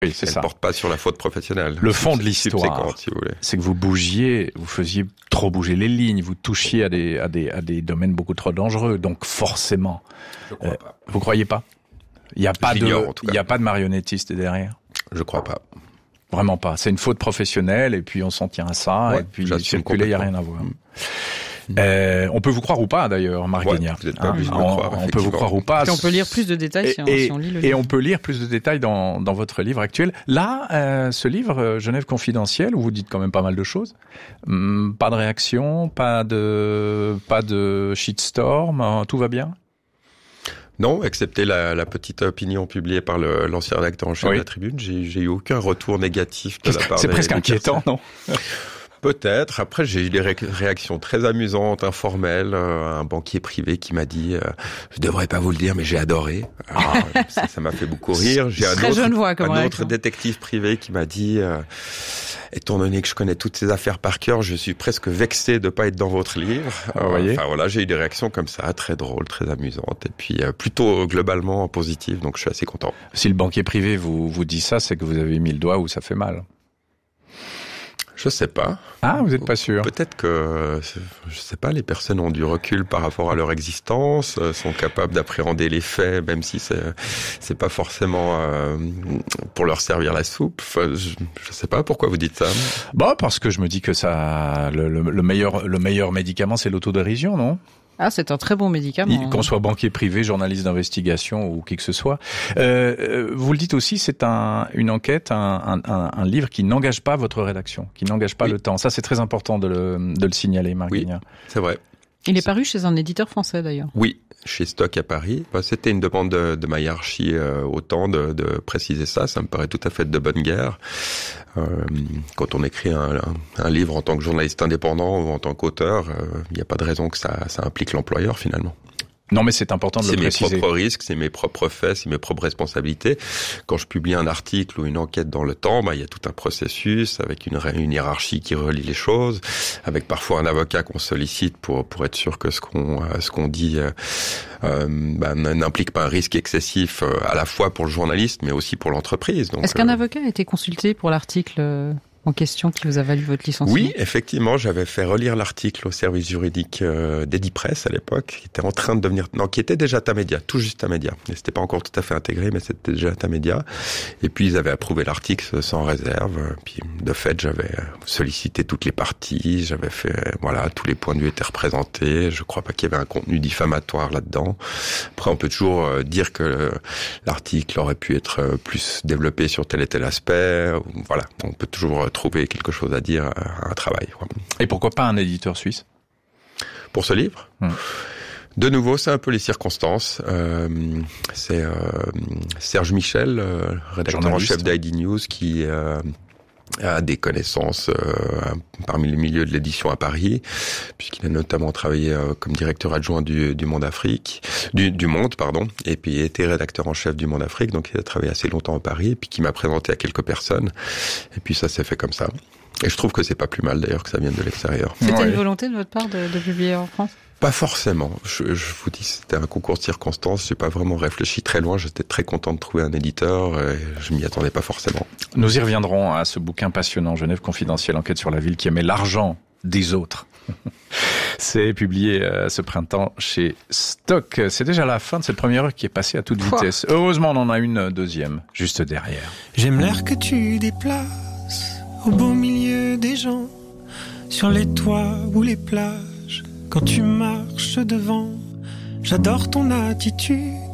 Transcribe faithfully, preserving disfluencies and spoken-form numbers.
Oui, c'est Elle ça. ne porte pas sur la faute professionnelle. Le fond de l'histoire, si vous voulez. c'est que vous bougiez, vous faisiez trop bouger les lignes, vous touchiez à des, à des, à des domaines beaucoup trop dangereux. Donc forcément, Je crois euh, pas. vous croyez pas? Il n'y a pas de, en tout cas. il y a pas de marionnettiste derrière. Je crois pas. Vraiment pas. C'est une faute professionnelle et puis on s'en tient à ça Ouais, et puis j'assume circuler, il n'y a rien à voir. Mmh. Euh, on peut vous croire ou pas d'ailleurs, Marc Ouais, Guignard. vous êtes pas Hein, obligé de me on, croire, on peut vous croire ou pas. Et on peut lire plus de détails et, si, on, et, si on lit le et livre. on peut lire plus de détails dans, dans votre livre actuel. Là, euh, ce livre, euh, Genève confidentielle, où vous dites quand même pas mal de choses. Hum, pas de réaction, pas de, pas de shitstorm, hein, tout va bien? Non, excepté la, la petite opinion publiée par le, l'ancien rédacteur en chef Oui. de la Tribune, j'ai, j'ai eu aucun retour négatif de la part C'est des- presque des inquiétant, personnes. non? Peut-être. Après, j'ai eu des ré- réactions très amusantes, informelles. Euh, un banquier privé qui m'a dit euh, « Je devrais pas vous le dire, mais j'ai adoré. » Alors, ça, ça m'a fait beaucoup rire. J'ai un Très autre, jeune voix comme un réaction. autre détective privé qui m'a dit euh, « Étant donné que je connais toutes ces affaires par cœur, je suis presque vexé de pas être dans votre livre. » Vous voyez. Enfin voilà, j'ai eu des réactions comme ça, très drôles, très amusantes, et puis euh, plutôt globalement positives. Donc je suis assez content. Si le banquier privé vous, vous dit ça, c'est que vous avez mis le doigt où ça fait mal. Je sais pas. Ah, vous n'êtes pas sûr? Peut-être que, je sais pas, les personnes ont du recul par rapport à leur existence, sont capables d'appréhender les faits, même si c'est, c'est pas forcément euh, pour leur servir la soupe. Enfin, je, je sais pas pourquoi vous dites ça. Bah, parce que je me dis que ça, le, le, le meilleur, le meilleur médicament, c'est l'autodérision, non? Ah, c'est un très bon médicament. Qu'on soit banquier privé, journaliste d'investigation ou qui que ce soit. Euh, vous le dites aussi, c'est un, une enquête, un, un, un livre qui n'engage pas votre rédaction, qui n'engage pas Oui. le temps. Ça, c'est très important de le, de le signaler, Marc Oui. Guignard. C'est vrai. Il est paru chez un éditeur français d'ailleurs. Oui, chez Stock à Paris. Bah, c'était une demande de, de ma hiérarchie euh, autant de, de préciser ça. Ça me paraît tout à fait de bonne guerre. Euh, quand on écrit un, un, un livre en tant que journaliste indépendant ou en tant qu'auteur, il n'y a pas de raison que ça, ça implique l'employeur finalement. Non, mais c'est important de C'est le mes préciser. propres risques, c'est mes propres faits, c'est mes propres responsabilités. Quand je publie un article ou une enquête dans le temps, bah, il y a tout un processus avec une, une hiérarchie qui relie les choses, avec parfois un avocat qu'on sollicite pour pour être sûr que ce qu'on ce qu'on dit euh, euh, bah, n'implique pas un risque excessif euh, à la fois pour le journaliste, mais aussi pour l'entreprise. Donc, Est-ce qu'un euh, avocat a été consulté pour l'article euh, en question qui vous a valu votre licenciement? Oui, effectivement, j'avais fait relire l'article au service juridique euh, d'Edipresse à l'époque, qui était en train de devenir, non, qui était déjà Tamedia, tout juste Tamedia. Et c'était pas encore tout à fait intégré, mais c'était déjà Tamedia. Et puis ils avaient approuvé l'article sans réserve. Puis de fait, j'avais sollicité toutes les parties, j'avais fait, voilà, tous les points de vue étaient représentés. Je crois pas qu'il y avait un contenu diffamatoire là-dedans. Après, on peut toujours euh, dire que l'article aurait pu être euh, plus développé sur tel et tel aspect. Voilà, on peut toujours trouver quelque chose à dire à un travail. Et pourquoi pas un éditeur suisse? Pour ce livre, hum. de nouveau, c'est un peu les circonstances. Euh, c'est euh, Serge Michel, euh, rédacteur Journaliste. en chef d'I D News, qui euh, a des connaissances euh, parmi les milieux de l'édition à Paris, puisqu'il a notamment travaillé euh, comme directeur adjoint du, du Monde Afrique, du, du Monde, pardon, et puis il était rédacteur en chef du Monde Afrique, donc il a travaillé assez longtemps à Paris, et puis qui m'a présenté à quelques personnes, et puis ça s'est fait comme ça. Et je trouve que c'est pas plus mal d'ailleurs que ça vienne de l'extérieur. C'était Ouais. une volonté de votre part de, de publier en France? Pas forcément. Je, je vous dis, c'était un concours de circonstances. J'ai pas vraiment réfléchi très loin. J'étais très content de trouver un éditeur. Et je m'y attendais pas forcément. Nous y reviendrons à ce bouquin passionnant, Genève confidentielle, enquête sur la ville qui aimait l'argent des autres. C'est publié euh, ce printemps chez Stock. C'est déjà la fin de cette première heure qui est passée à toute vitesse. Heureusement, on en a une deuxième, juste derrière. J'aime l'air que tu déplaces au beau milieu des gens, sur les toits ou les plages, quand tu marches devant. J'adore ton attitude